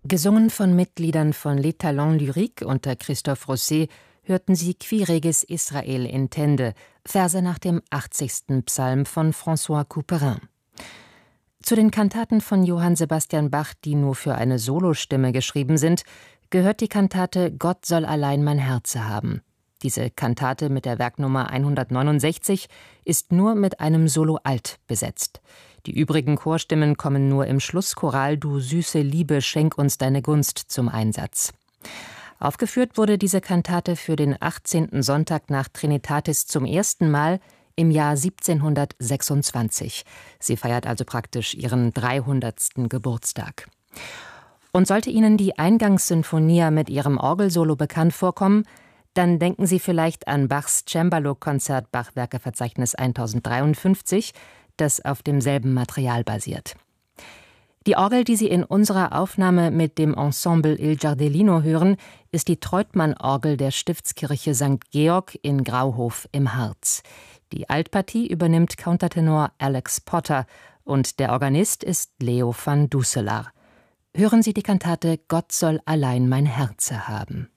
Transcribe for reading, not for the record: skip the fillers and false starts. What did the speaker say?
Gesungen von Mitgliedern von Les Talents Lyriques unter Christophe Rousset hörten Sie Qui regis Israel intende, Verse nach dem 80. Psalm von François Couperin. Zu den Kantaten von Johann Sebastian Bach, die nur für eine Solostimme geschrieben sind, gehört die Kantate Gott soll allein mein Herze haben. Diese Kantate mit der Werknummer 169 ist nur mit einem Solo-Alt besetzt. Die übrigen Chorstimmen kommen nur im Schlusschoral Du süße Liebe, schenk uns deine Gunst zum Einsatz. Aufgeführt wurde diese Kantate für den 18. Sonntag nach Trinitatis zum ersten Mal im Jahr 1726. Sie feiert also praktisch ihren 300. Geburtstag. Und sollte Ihnen die Eingangssinfonia mit ihrem Orgelsolo bekannt vorkommen, dann denken Sie vielleicht an Bachs Cembalo-Konzert Bachwerkeverzeichnis 1053, das auf demselben Material basiert. Die Orgel, die Sie in unserer Aufnahme mit dem Ensemble Il Giardellino hören, ist die Treutmann-Orgel der Stiftskirche St. Georg in Grauhof im Harz. Die Altpartie übernimmt Countertenor Alex Potter und der Organist ist Leo van Dusselaar. Hören Sie die Kantate Gott soll allein mein Herze haben.